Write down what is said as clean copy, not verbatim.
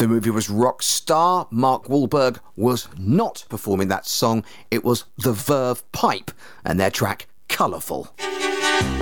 The movie was Rockstar. Mark Wahlberg was not performing that song. It was the Verve Pipe and their track Colourful.